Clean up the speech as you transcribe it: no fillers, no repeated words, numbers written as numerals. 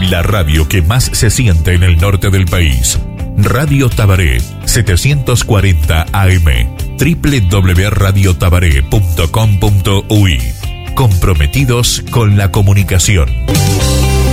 La radio que más se siente en el norte del país. Radio Tabaré, 740 AM. www.radiotabaré.com.uy. Comprometidos con la comunicación.